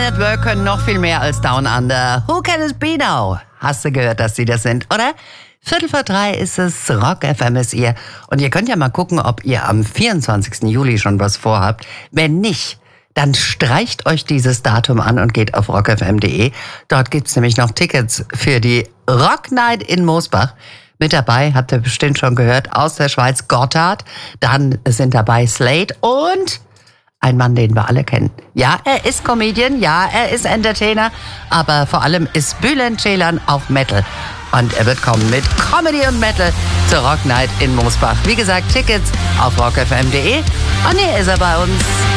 at Work können noch viel mehr als Down Under. Who can it be now? Hast du gehört, dass sie das sind, oder? 2:45 ist es, Rock FM ist ihr. Und ihr könnt ja mal gucken, ob ihr am 24. Juli schon was vorhabt. Wenn nicht, dann streicht euch dieses Datum an und geht auf rockfm.de. Dort gibt's nämlich noch Tickets für die Rock Night in Mosbach. Mit dabei, habt ihr bestimmt schon gehört, aus der Schweiz Gotthard. Dann sind dabei Slade und ein Mann, den wir alle kennen. Ja, er ist Comedian, ja, er ist Entertainer, aber vor allem ist Bülent Ceylan auch Metal. Und er wird kommen mit Comedy und Metal zur Rock Night in Mosbach. Wie gesagt, Tickets auf rockfm.de. Und hier ist er bei uns.